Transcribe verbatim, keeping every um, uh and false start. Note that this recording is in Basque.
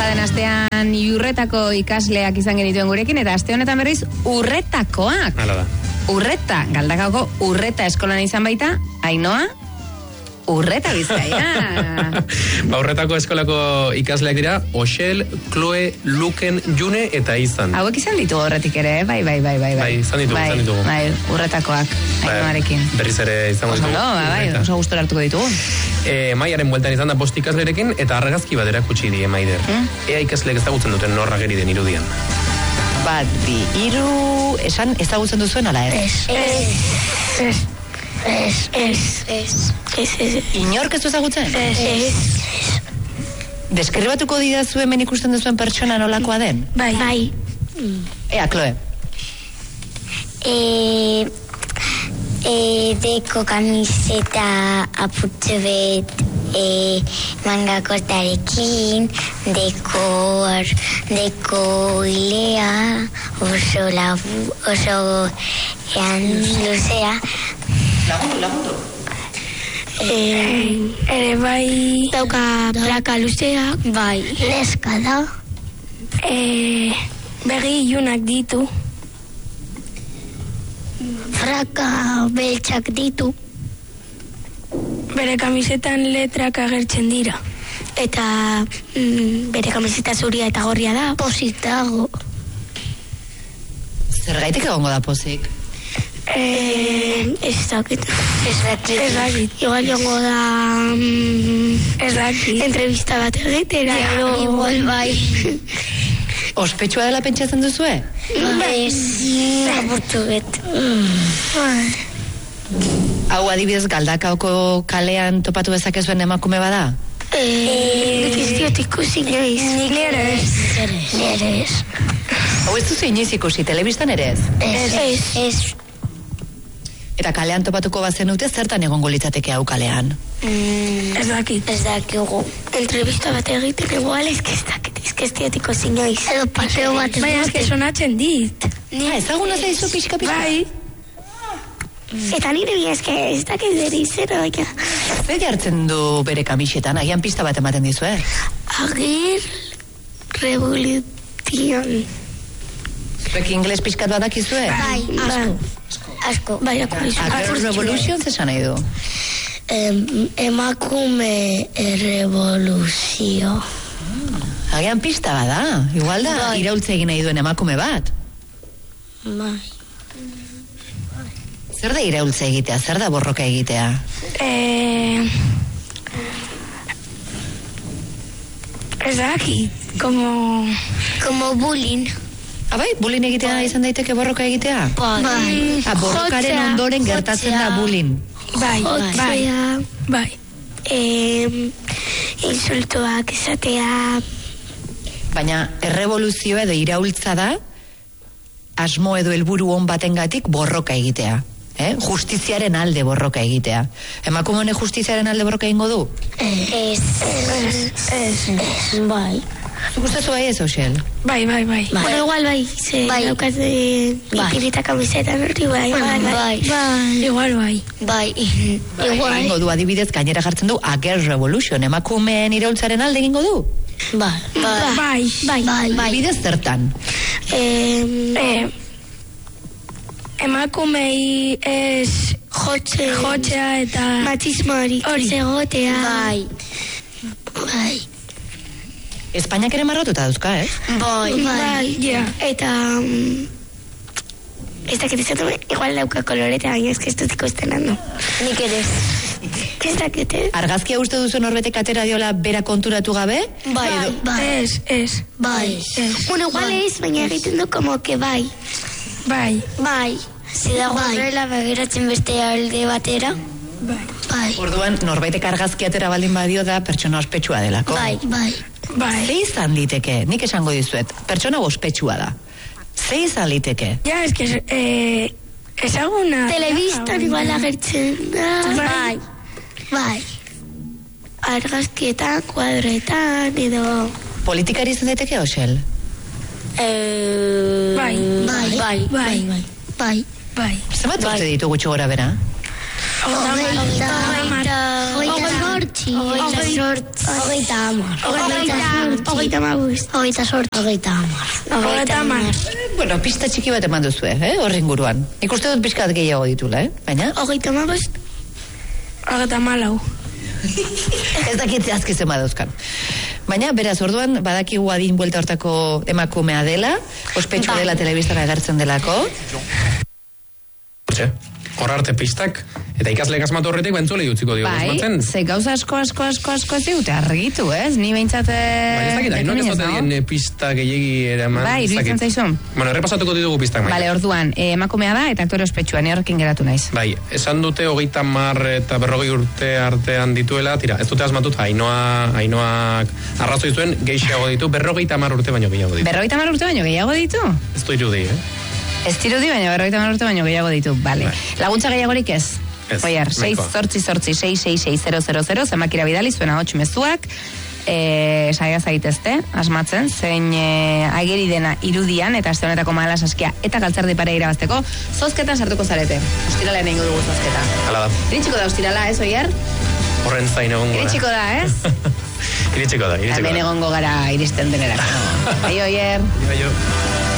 Pasaden astean Iurretako ikasleak izan genituen gurekin, eta aste honetan berriz Urretakoak. Hala da. Urreta, Galdakaoko Urreta eskolan izan baita, Ainoa, Urreta Bizkaia. Ba, Urretako eskolako ikasleak dira, Oxel, Chloe, Luken, June eta Izan. Hauek izan ditu horretik ere, bai, bai, bai, bai. Bai, izan ditugu, bai, izan ditugu. Bai, Urretakoak, Ainoarekin. Berriz ere izango ditugu. Oso, ba, bai, oso gustora hartuko ditugu. E, Maiaren bueltan izan da bost ikaslerekin, eta argazki bat erakutsi die Maider. Hmm? Ea ikasleek ezagutzen duten norra geri den irudian. Bat, bi, iru, esan ezagutzen duzuen ala ez? Ez. Ez. Ez. Ez. Ez. Ez. Ez. Inork ez du ezagutzen? Ez. Ez. Deskribatuko didazu hemen ikusten duzuen pertsona nolakoa den? Bai. Bai. Ea, Chloe. Eh, eh, deko kamiseta apurtzu bet eh, manga kortarekin, dekor, deko ilea, oso labu, oso ean luzea. Lagundu, lagundu. Eh, ere bai dauka plaka luzea, bai. Neska da. Eh, begi ilunak ditu. Fraka beltzak ditu. Bere kamisetan letrak agertzen dira. Eta mm, bere kamiseta zuria eta gorria da. Pozik dago. Zergaitik egongo da pozik? Eh, ez dakit. Ez dakit. Ez dakit. Igual jongo da... Mm, ez dakit. Entrevista bat egitera. Ja, igual bai. Ospetsua dela pentsatzen duzue? Ez. Apurtu bet. Hau adibidez Galdakaoko kalean topatu dezakezuen emakume bada? Eh, ez diot ikusi naiz. Nik ere ez. Nere ez. Hau ez duzu inoiz ikusi, telebistan ere ez? Ez. Ez. Ez. Eta kalean topatuko bazen dute, zertan egongo litzateke hau kalean? Mm, ez dakit. Ez dakigu. Entrevista bat egiten igual ez que ez dakit. Ez que ez diot ikusi naiz. Edo paseo bat. Baina ez que sonatzen dit. Ah, ezaguna zaizu pixka pixka? Bai. Eta nire bi ez que ez dakit deri zer oia. Zer jartzen du bere kamisetan, agian pista bat ematen dizu, eh? Agir revolution. Zuek ingles pixkat badakizue? Bai, asko. Asko. Bai, akurizu. Agir revolution zesan nahi du? Em, emakume revoluzio. Agian pista bada, igual da, Bai. iraultza egin nahi duen emakume bat. Bai. Zer da iraultza egitea, zer da borroka egitea? Eh, ez dakit, como... Como bullying. Abai, bullying egitea izan daiteke borroka egitea? Bai. Ah, borrokaren Jotzea. ondoren gertatzen da bullying. Bai, bai, Jotzea. bai. Eh, insultoak esatea... Baina errevoluzioa edo iraultza da asmo edo helburu on batengatik borroka egitea. Eh? Justiziaren alde borroka egitea. Emakume honek justiziaren alde borroka egingo du? Ez. Ez. Ez. Bai. Gustazu bai ez, Oxel? Bai, bai, bai. Bueno, igual bai, ze Bai. daukaz de ipirita kamisetan horri bai, bai, bai. Bai. Igual bai. Bai. Igual. Egingo du, adibidez, gainera jartzen du Agir Revolution, emakumeen iraultzaren alde egingo du? Bai. Bai, bai, bai. Bai. Adibidez zertan? Eh, eh, emakumei ez jotze, jotzea eta matxismoari hori egotea. Bai. Bai. Espainiak ere marrotuta dauzka, eh? Bai. Bai, ja. Eta mm, ez dakit izatu, igual dauka koloreta, baina ez que ez dut ikusten handu. Nik ere. Ez dakit, eh? Argazkia uste duzu norbetek atera diola bera konturatu gabe? Bai. Bai. Ez, ez. Bai. Bueno, igual ez, baina egiten du como que bai. Bai. Bai. Zidago horrela begiratzen beste alde batera. Bai. Bai. Orduan, norbaitek argazki atera baldin badio da pertsona ospetsua delako. Bai. Bai. Bai. Ze izan liteke, nik esango dizuet, pertsona ospetsua da. Ze izan liteke? Ja, ez que eh, ezaguna. Telebistan igual agertzen da. Bai. Bai. Argazkietan, kuadretan, edo... Politikari izan daiteke, Oxel? Eh, Bai. Bai. Bai. Bai. Bai. Bai. Bai. Zenbat urte ditu gutxi gora bera? Hogeita Hogeita. hamar. Hogeita. Zortzi. Hogeita zortzi. Hogeita hamar. Hogeita hamabuz. Hogeita zortzi. Hogeita hamar. Hogeita hamar. Bueno, pista txiki bat eman duzue, eh, horren guruan. Ikuste dut pizkat gehiago ditula, eh? Baina? Hogeita hamabuz. Hogeita hamalau. Ez dakit zehazki zen badauzkan. Baina, beraz, orduan, badakigu adin buelta hortako emakumea dela, ospetsu dela telebistara agertzen delako. Hor arte pistak, eta ikasleek asmatu horretik bentzule utziko dio. Bai, ze gauza asko, asko, asko, asko ez digute argitu, ez? Ni behintzat... Baina ez dakit, hainok ez dute dien pista gehiagi eraman. Bai, iruditzen zaizun. Bueno, errepasatuko ditugu pistak. Bale, orduan, eh, emakumea da eta aktore ospetsua, ni horrekin geratu naiz. Bai, esan dute hogeita hamar eta berrogei urte artean dituela, tira, ez dute asmatut, hainoa, hainoak arrazoi zuen, gehiago ditu, berrogeita hamar urte baino gehiago ditu. Berrogeita hamar urte baino gehiago ditu? Ez du irudi, eh? Ez dirudi, baina berrogeita hamar urte baino gehiago ditu, bale. Bai. Laguntza gehiagorik ez? Ez, Oiar, sei zortzi zortzi sei sei sei zero zero zero, zemakira bidali, zuena hotx mezuak, e, saia zaitezte, asmatzen, zein e, ageri dena irudian, eta aste honetako mahala saskia, eta galtzardi pare irabazteko, zozketan sartuko zarete. Ostirala egingo dugu zozketa. Hala da. Iritsiko da ostirala, ez, Oiar? Horren zain egongo da. Iritsiko da, ez? Iritsiko da, iritsiko da. Hemen egongo gara iristen denerako. Aio, Oier. Aio.